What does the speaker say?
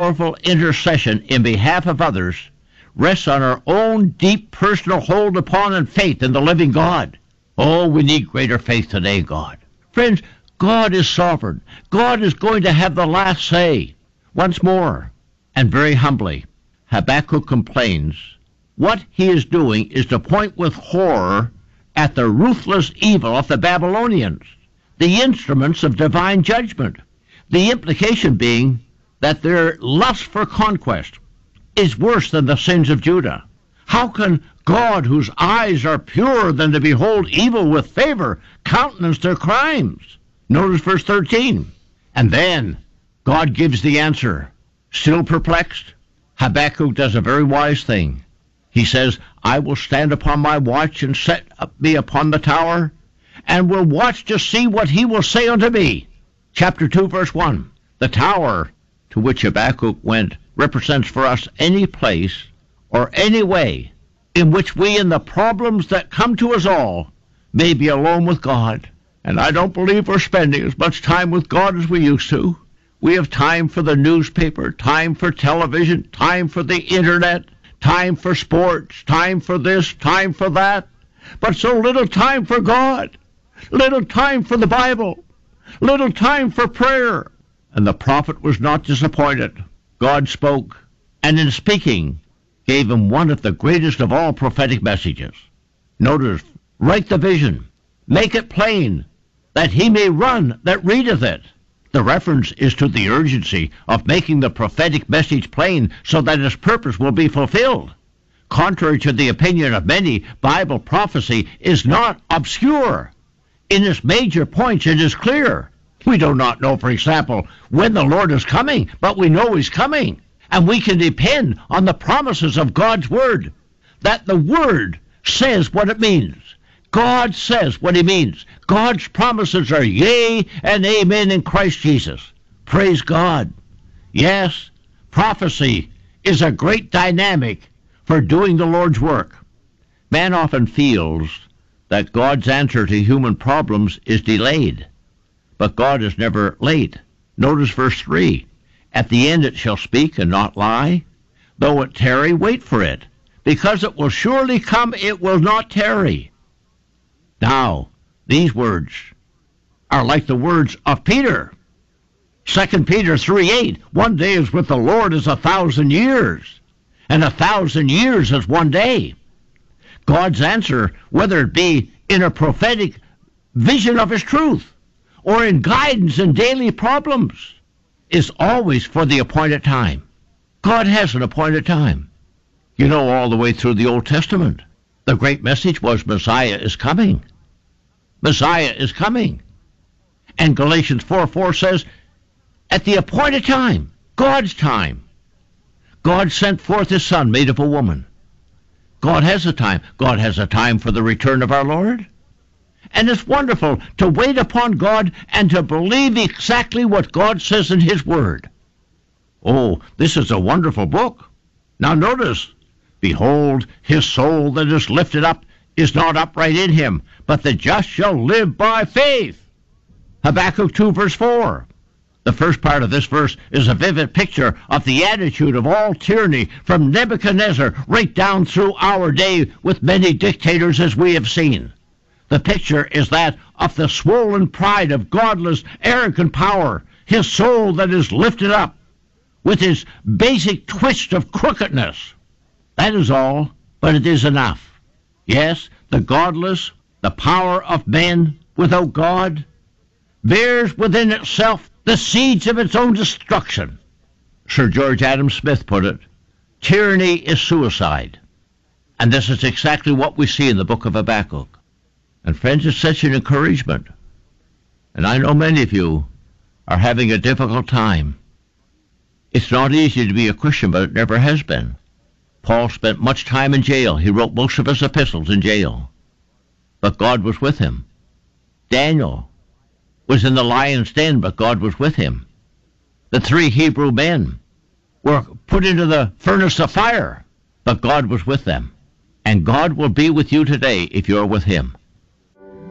powerful intercession in behalf of others rests on our own deep personal hold upon and faith in the living God. Oh, we need greater faith today, God. Friends, God is sovereign. God is going to have the last say. Once more, and very humbly, Habakkuk complains. What he is doing is to point with horror at the ruthless evil of the Babylonians, the instruments of divine judgment. The implication being that their lust for conquest is worse than the sins of Judah. How can God, whose eyes are purer than to behold evil with favor, countenance their crimes? Notice verse 13. And then God gives the answer. Still perplexed, Habakkuk does a very wise thing. He says, I will stand upon my watch and set me upon the tower, and will watch to see what he will say unto me. Chapter 2, verse 1. The tower to which Habakkuk went represents for us any place or any way in which we, in the problems that come to us all, may be alone with God. And I don't believe we're spending as much time with God as we used to. We have time for the newspaper, time for television, time for the internet, time for sports, time for this, time for that, but so little time for God, little time for the Bible, little time for prayer. And the prophet was not disappointed. God spoke, and in speaking, gave him one of the greatest of all prophetic messages. Notice, write the vision, make it plain, that he may run that readeth it. The reference is to the urgency of making the prophetic message plain so that its purpose will be fulfilled. Contrary to the opinion of many, Bible prophecy is not obscure. In its major points, it is clear. We do not know, for example, when the Lord is coming, but we know he's coming. And we can depend on the promises of God's Word, that the Word says what it means. God says what he means. God's promises are yea and amen in Christ Jesus. Praise God. Yes, prophecy is a great dynamic for doing the Lord's work. Man often feels that God's answer to human problems is delayed, but God is never late. Notice verse 3. At the end it shall speak and not lie. Though it tarry, wait for it, because it will surely come, it will not tarry. Now, these words are like the words of Peter. 2 Peter 3:8, one day is with the Lord as 1,000 years, and 1,000 years as one day. God's answer, whether it be in a prophetic vision of his truth or in guidance in daily problems, is always for the appointed time. God has an appointed time. You know, all the way through the Old Testament, the great message was Messiah is coming. Messiah is coming. And Galatians 4:4 says, at the appointed time, God's time, God sent forth his Son made of a woman. God has a time. God has a time for the return of our Lord. And it's wonderful to wait upon God and to believe exactly what God says in his Word. Oh, this is a wonderful book. Now notice, behold, his soul that is lifted up is not upright in him, but the just shall live by faith. Habakkuk 2, verse 4. The first part of this verse is a vivid picture of the attitude of all tyranny from Nebuchadnezzar right down through our day with many dictators as we have seen. The picture is that of the swollen pride of godless, arrogant power, his soul that is lifted up with his basic twist of crookedness. That is all, but it is enough. Yes, the godless, the power of men without God, bears within itself the seeds of its own destruction. Sir George Adam Smith put it, tyranny is suicide. And this is exactly what we see in the book of Habakkuk. And friends, it's such an encouragement. And I know many of you are having a difficult time. It's not easy to be a Christian, but it never has been. Paul spent much time in jail. He wrote most of his epistles in jail. But God was with him. Daniel was in the lion's den, but God was with him. The 3 Hebrew men were put into the furnace of fire, but God was with them. And God will be with you today if you're with him.